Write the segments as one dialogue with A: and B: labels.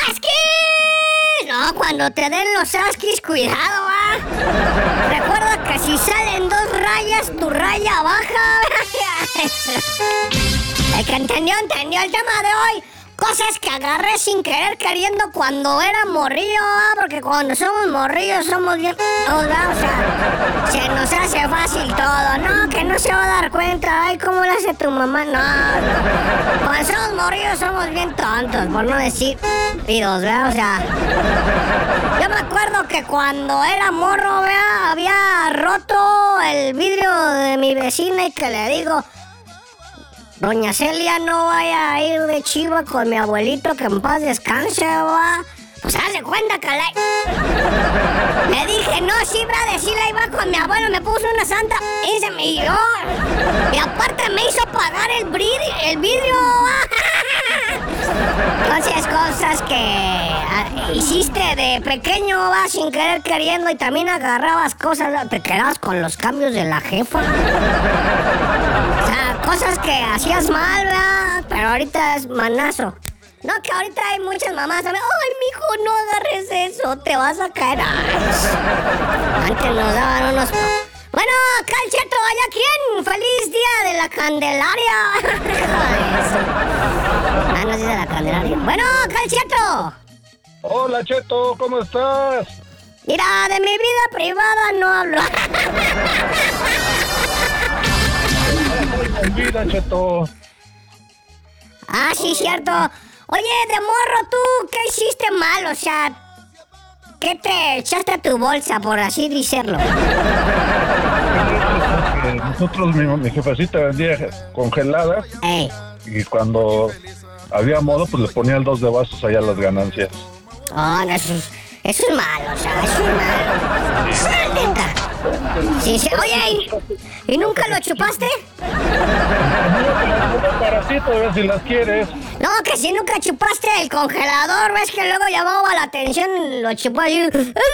A: ¡Asquis! No, cuando te den los asquis, cuidado, Recuerda que si salen 2 rayas, tu raya baja. El que entendió el tema de hoy. Cosas que agarré sin querer queriendo cuando era morrillo, porque cuando somos morrillos somos bien... O sea, se nos hace fácil todo, ¿no? Que no se va a dar cuenta, ay, ¿cómo lo hace tu mamá? No. Cuando somos morrillos somos bien tontos, por no decir pidos, ¿verdad? O sea, yo me acuerdo que cuando era morro, ¿verdad? Había roto el vidrio de mi vecina y que le digo... Doña Celia, no vaya a ir de chiva con mi abuelito, que en paz descanse, va. Pues haz de cuenta que le dije, no, sí, brother, sí la iba con mi abuelo, me puso una santa y se me dio. Y aparte me hizo pagar el vidrio. Entonces, cosas que hiciste de pequeño, va, sin querer queriendo, y también agarrabas cosas, te quedabas con los cambios de la jefa. O sea, cosas que hacías mal, ¿verdad? Pero ahorita es manazo. No, que ahorita hay muchas mamás, ¿sabes? Ay, mijo, no agarres eso, te vas a caer. Ay, antes nos daban unos... Bueno, acá el Cheto, ¿allá quién? ¡Feliz día de la Candelaria! No dice la Candelaria. Bueno, acá el Cheto.
B: Hola, Cheto, ¿cómo estás?
A: Mira, de mi vida privada no hablo.
B: Vida, Cheto.
A: Ah, sí, cierto. Oye, de morro, ¿tú qué hiciste mal? O sea, ¿qué te echaste a tu bolsa, por así decirlo?
B: Nosotros, mi jefecita vendía congeladas. Y cuando había modo, pues le ponía el 2 de vasos allá a las ganancias.
A: Oh, no, eso es malo, o sea, eso es malo. Neta. Sí, sí. Oye, ¿y nunca lo chupaste?
B: Un parasito, a ver si las quieres.
A: No, que si nunca chupaste el congelador, ves que luego llamaba la atención, lo chupó y...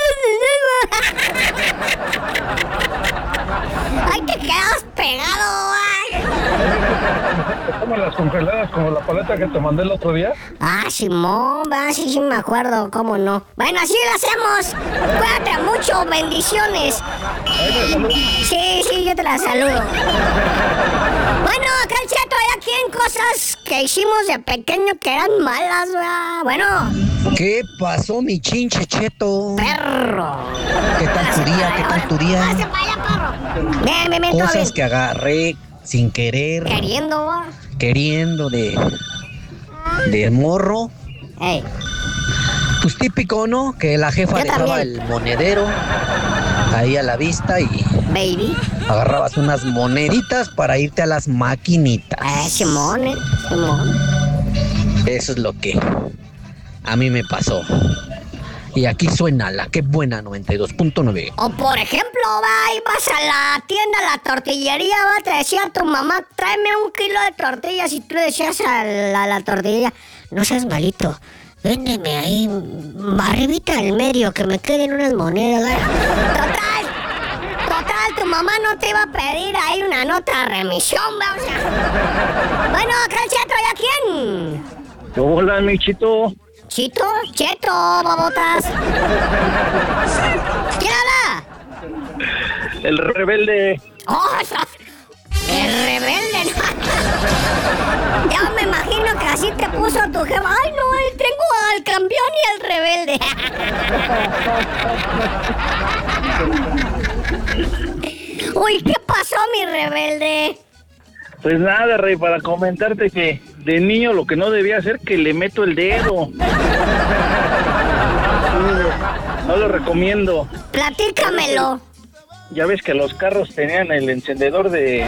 A: ¡Ay, te quedas pegado, ay!
B: ¿Te toman las congeladas como la paleta que te mandé el otro día?
A: Ah, Simón, sí me acuerdo, cómo no. Bueno, así lo hacemos. Cuídate mucho, bendiciones. Sí, yo te la saludo. Bueno, acá el Cheto, ¿hay aquí en cosas que hicimos de pequeño que eran malas, ¿verdad? Bueno.
C: ¿Qué pasó, mi chinche Cheto?
A: Perro.
C: ¿Qué tal tu día?
A: Bien,
C: cosas que agarré sin querer. Queriendo de morro.
A: Ey.
C: Pues típico, ¿no? Que la jefa dejaba el monedero ahí a la vista y...
A: Baby.
C: Agarrabas unas moneditas para irte a las maquinitas.
A: Simón.
C: Eso es lo que a mí me pasó. Y aquí suena la que buena 92.9.
A: O por ejemplo, ibas a la tienda, a la tortillería, te decía tu mamá, tráeme 1 kilo de tortillas, y tú le decías a la tortillería, no seas malito, véndeme ahí, arribita del medio, que me queden unas monedas. Total, tu mamá no te iba a pedir ahí una nota de remisión, o sea. Bueno, acá el Cheto, ¿y a quién?
B: Hola, mi Chito.
A: Cheto, babotas. ¿Quién habla?
B: El rebelde.
A: Oh, el rebelde. Ya me imagino que así te puso tu jefa. Ay, no, tengo al campeón y al rebelde. Uy, ¿qué pasó, mi rebelde?
B: Pues nada, Rey, para comentarte que de niño lo que no debía hacer, que le meto el dedo. No lo recomiendo.
A: Platícamelo.
B: Ya ves que los carros tenían el encendedor de...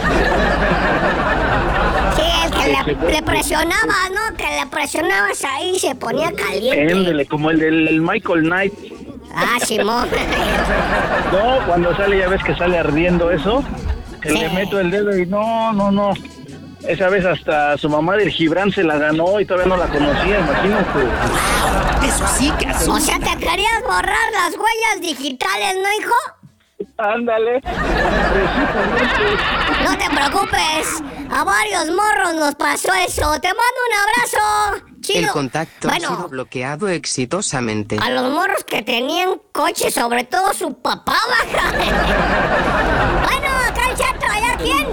A: Sí, el que le presionabas, ¿no? Que le presionabas ahí y se ponía caliente.
B: Éndele, como el del Michael Knight.
A: Ah, Simón.
B: No, cuando sale, ya ves que sale ardiendo eso. Que le meto el dedo y no. Esa vez hasta su mamá del Gibran se la ganó y todavía no la conocía, imagínate.
C: Eso sí que hace.
A: O sea, te querías borrar las huellas digitales, ¿no, hijo?
B: Ándale.
A: No te preocupes. A varios morros nos pasó eso. Te mando un abrazo. chido.
D: El contacto
A: Bueno,
D: ha sido bloqueado exitosamente.
A: a los morros que tenían coche, sobre todo su papá, baja. Bueno, acá el chato, ¿allá quién?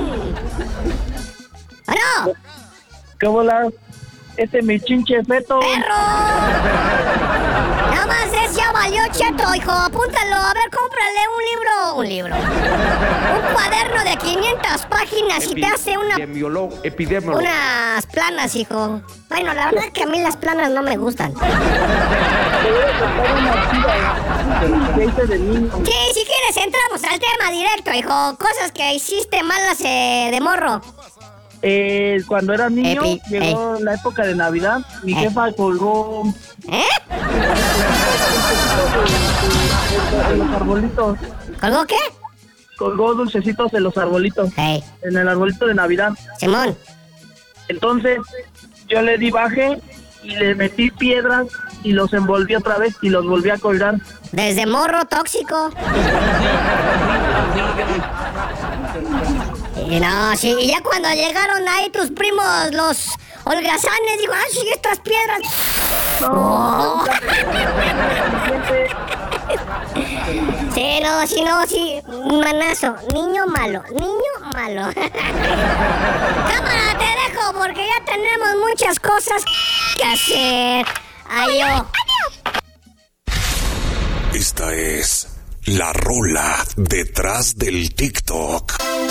A: Bueno,
B: ¿Qué bola? Este es mi chinche feto.
A: perro. Nada más es ya valió, cheto, hijo. Apúntalo. A ver, cómprale un libro. Un cuaderno de 500 páginas y te hace unas planas, hijo. Bueno, la verdad es que a mí las planas no me gustan.
B: ¿Qué hice de niño?
A: Sí, si quieres entramos al tema directo, hijo. Cosas que hiciste malas de morro.
B: Cuando era niño,
A: Epi,
B: llegó la época de Navidad. Mi jefa colgó
A: ¿Eh?
B: en los arbolitos.
A: ¿Colgó qué?
B: Colgó dulcecitos en los arbolitos.
A: Hey,
B: En el arbolito de Navidad.
A: Simón.
B: Entonces, yo le di baje y le metí piedras y los envolví otra vez y los volví a colgar.
A: Desde morro tóxico. Y no, sí, y ya cuando llegaron ahí tus primos, los holgazanes, digo, ay, sí, estas piedras. Oh. Sí, manazo, niño malo. Cámara, te dejo porque ya tenemos muchas cosas que hacer. Adiós.
E: Esta es la rola detrás del TikTok.